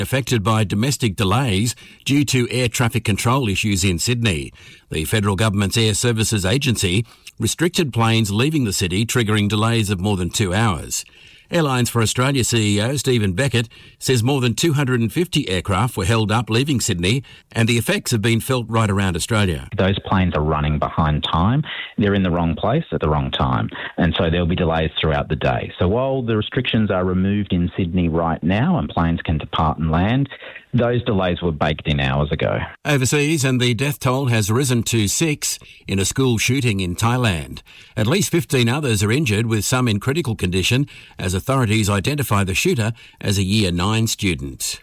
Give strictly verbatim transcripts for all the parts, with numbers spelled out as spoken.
affected by domestic delays due to air traffic control issues in Sydney. The federal government's Air Services Agency restricted planes leaving the city, triggering delays of more than two hours. Airlines for Australia C E O Stephen Beckett says more than two hundred fifty aircraft were held up leaving Sydney, and the effects have been felt right around Australia. Those planes are running behind time. They're in the wrong place at the wrong time, and so there'll be delays throughout the day. So while the restrictions are removed in Sydney right now and planes can depart and land, those delays were baked in hours ago. Overseas, and the death toll has risen to six in a school shooting in Thailand. At least fifteen others are injured, with some in critical condition, as authorities identify the shooter as a Year nine student.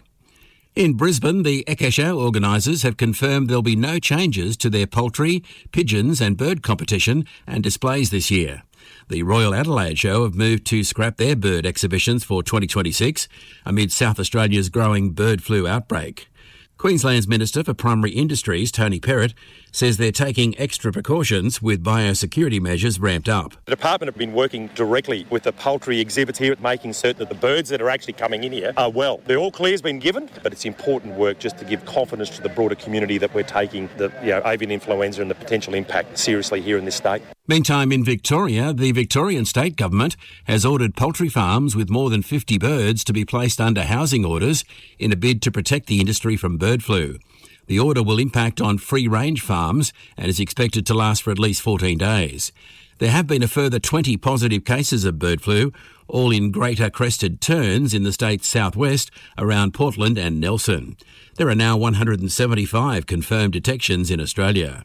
In Brisbane, the Eke Show organisers have confirmed there'll be no changes to their poultry, pigeons and bird competition and displays this year. The Royal Adelaide Show have moved to scrap their bird exhibitions for twenty twenty-six amid South Australia's growing bird flu outbreak. Queensland's Minister for Primary Industries, Tony Perrott, says they're taking extra precautions with biosecurity measures ramped up. The department have been working directly with the poultry exhibits here at making certain that the birds that are actually coming in here are well. The all clear's been given, but it's important work just to give confidence to the broader community that we're taking the you know, avian influenza and the potential impact seriously here in this state. Meantime, in Victoria, the Victorian state government has ordered poultry farms with more than fifty birds to be placed under housing orders in a bid to protect the industry from bird flu. The order will impact on free-range farms and is expected to last for at least fourteen days. There have been a further twenty positive cases of bird flu, all in greater crested terns in the state's southwest around Portland and Nelson. There are now one hundred seventy-five confirmed detections in Australia.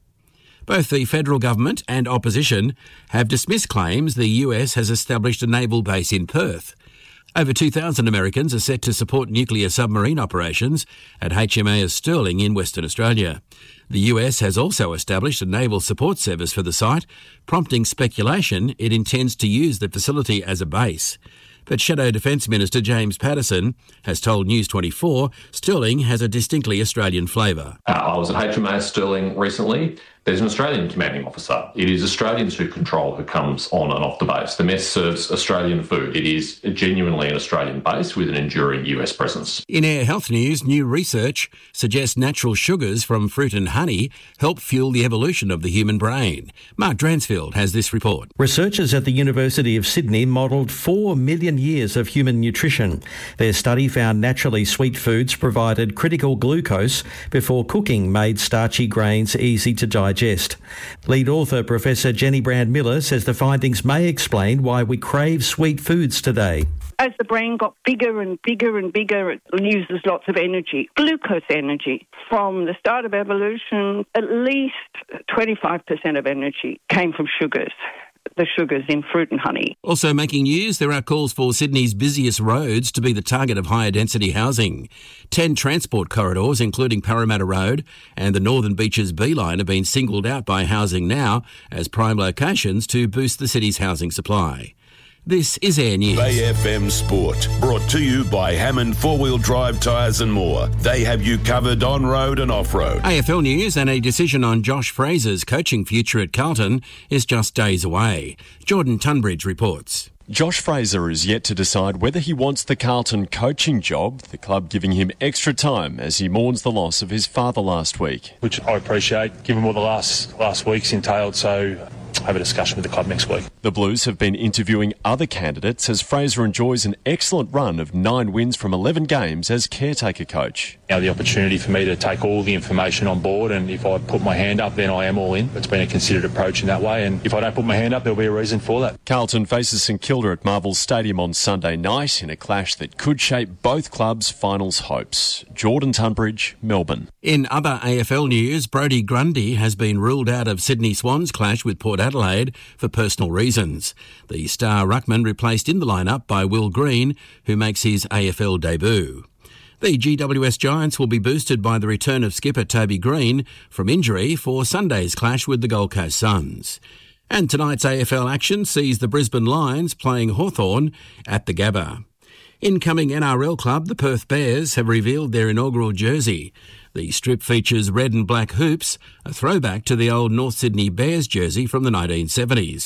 Both the federal government and opposition have dismissed claims the U S has established a naval base in Perth. Over two thousand Americans are set to support nuclear submarine operations at H M A S Stirling in Western Australia. The U S has also established a naval support service for the site, prompting speculation it intends to use the facility as a base. But Shadow Defence Minister James Patterson has told News twenty-four Stirling has a distinctly Australian flavour. Uh, I was at H M A S Stirling recently. There's an Australian commanding officer. It is Australians who control who comes on and off the base. The mess serves Australian food. It is genuinely an Australian base with an enduring U S presence. In Air Health News, new research suggests natural sugars from fruit and honey help fuel the evolution of the human brain. Mark Dransfield has this report. Researchers at the University of Sydney modelled four million years of human nutrition. Their study found naturally sweet foods provided critical glucose before cooking made starchy grains easy to digest. Lead author Professor Jenny Brand-Miller says the findings may explain why we crave sweet foods today. As the brain got bigger and bigger and bigger, it uses lots of energy, glucose energy. From the start of evolution, at least twenty-five percent of energy came from sugars. The sugars in fruit and honey. Also making news, there are calls for Sydney's busiest roads to be the target of higher density housing. Ten transport corridors, including Parramatta Road and the Northern Beaches B line, have been singled out by Housing Now as prime locations to boost the city's housing supply. This is Air News. Bay F M Sport, brought to you by Hammond Four-Wheel Drive Tyres and More. They have you covered on-road and off-road. A F L News, and a decision on Josh Fraser's coaching future at Carlton is just days away. Jordan Tunbridge reports. Josh Fraser is yet to decide whether he wants the Carlton coaching job, the club giving him extra time as he mourns the loss of his father last week. Which I appreciate, given what the last last week's entailed, so have a discussion with the club next week. The Blues have been interviewing other candidates as Fraser enjoys an excellent run of nine wins from eleven games as caretaker coach. Now the opportunity for me to take all the information on board, and if I put my hand up, then I am all in. It's been a considered approach in that way, and if I don't put my hand up, there'll be a reason for that. Carlton faces St Kilda at Marvel Stadium on Sunday night in a clash that could shape both clubs' finals hopes. Jordan Tunbridge, Melbourne. In other A F L news, Brodie Grundy has been ruled out of Sydney Swans' clash with Port Adelaide for personal reasons. The star ruckman replaced in the lineup by Will Green, who makes his A F L debut. The G W S Giants will be boosted by the return of skipper Toby Green from injury for Sunday's clash with the Gold Coast Suns. And tonight's A F L action sees the Brisbane Lions playing Hawthorn at the Gabba. Incoming N R L club, the Perth Bears, have revealed their inaugural jersey. The strip features red and black hoops, a throwback to the old North Sydney Bears jersey from the nineteen seventies.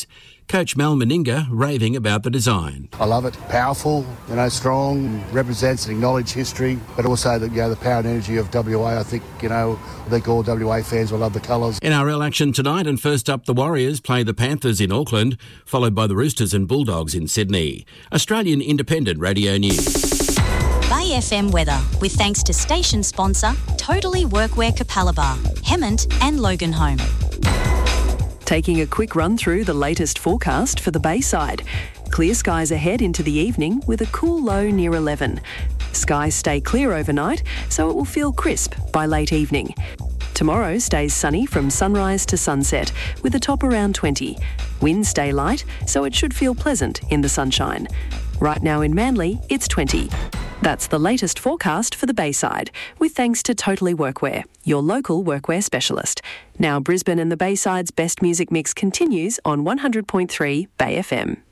Coach Mal Meninga raving about the design. I love it. Powerful, you know, strong, represents and acknowledges history, but also the, you know, the power and energy of W A. I think, you know, I think all W A fans will love the colours. N R L action tonight, and first up the Warriors play the Panthers in Auckland, followed by the Roosters and Bulldogs in Sydney. Australian Independent Radio News. Bay F M weather, with thanks to station sponsor Totally Workwear Capalaba, Hemmant and Loganholme. Taking a quick run through the latest forecast for the Bayside. Clear skies ahead into the evening with a cool low near eleven. Skies stay clear overnight, so it will feel crisp by late evening. Tomorrow stays sunny from sunrise to sunset, with a top around twenty. Winds stay light, so it should feel pleasant in the sunshine. Right now in Manly, it's twenty. That's the latest forecast for the Bayside, with thanks to Totally Workwear, your local workwear specialist. Now Brisbane and the Bayside's best music mix continues on one hundred point three Bay F M.